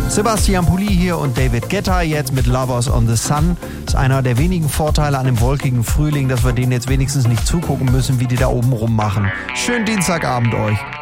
Sebastian Pulli hier und David Guetta jetzt mit Lovers on the Sun. Das ist einer der wenigen Vorteile an dem wolkigen Frühling, dass wir denen jetzt wenigstens nicht zugucken müssen, wie die da oben rummachen. Schönen Dienstagabend euch.